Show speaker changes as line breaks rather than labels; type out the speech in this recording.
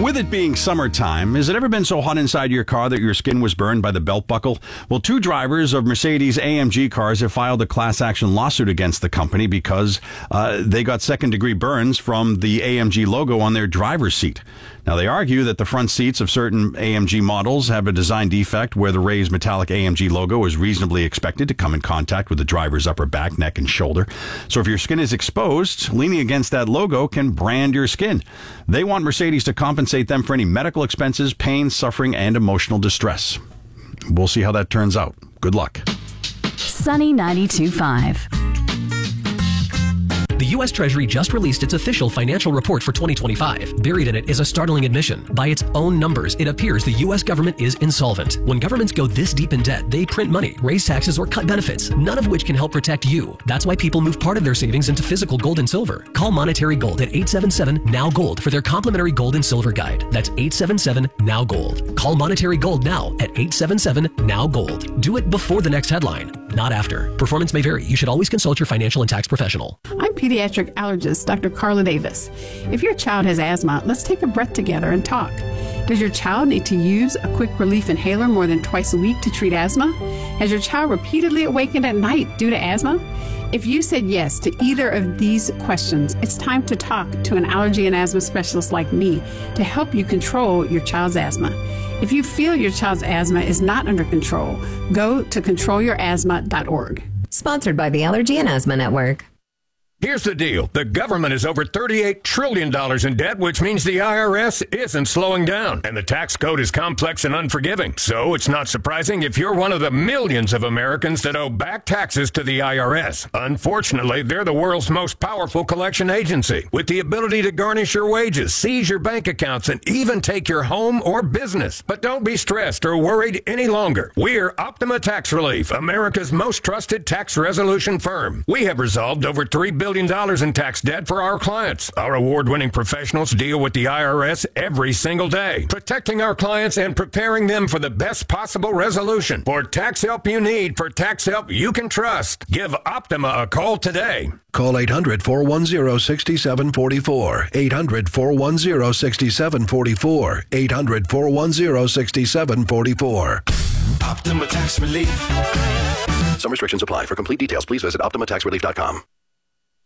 With it being summertime, has it ever been so hot inside your car that your skin was burned by the belt buckle? Well, two drivers of Mercedes AMG cars have filed a class action lawsuit against the company because they got second-degree burns from the AMG logo on their driver's seat. Now, they argue that the front seats of certain AMG models have a design defect where the raised metallic AMG logo is reasonably expected to come in contact with the driver's upper back, neck, and shoulder. So if your skin is exposed, leaning against that logo can brand your skin. They want Mercedes to compensate them for any medical expenses, pain, suffering, and emotional distress. We'll see how that turns out. Good luck.
Sunny 92.5.
The U.S. Treasury just released its official financial report for 2025. Buried in it is a startling admission. By its own numbers, it appears the U.S. government is insolvent. When governments go this deep in debt, they print money, raise taxes, or cut benefits, none of which can help protect you. That's why people move part of their savings into physical gold and silver. Call Monetary Gold at 877-NOW-GOLD for their complimentary gold and silver guide. That's 877-NOW-GOLD. Call Monetary Gold now at 877-NOW-GOLD. Do it before the next headline, not after. Performance may vary. You should always consult your financial and tax professional.
I'm pediatric allergist Dr. Carla Davis. If your child has asthma, let's take a breath together and talk. Does your child need to use a quick relief inhaler more than twice a week to treat asthma? Has your child repeatedly awakened at night due to asthma? If you said yes to either of these questions, it's time to talk to an allergy and asthma specialist like me to help you control your child's asthma. If you feel your child's asthma is not under control, go to controlyourasthma.org.
Sponsored by the Allergy and Asthma Network.
Here's the deal. The government is over $38 trillion in debt, which means the IRS isn't slowing down. And the tax code is complex and unforgiving. So it's not surprising if you're one of the millions of Americans that owe back taxes to the IRS. Unfortunately, they're the world's most powerful collection agency, with the ability to garnish your wages, seize your bank accounts, and even take your home or business. But don't be stressed or worried any longer. We're Optima Tax Relief, America's most trusted tax resolution firm. We have resolved over $3 billion in tax debt for our clients. Our award-winning professionals deal with the IRS every single day, protecting our clients and preparing them for the best possible resolution. For tax help you need, for tax help you can trust, give Optima a call today.
Call 800-410-6744. 800-410-6744. 800-410-6744.
Optima Tax Relief.
Some restrictions apply. For complete details, please visit OptimaTaxRelief.com.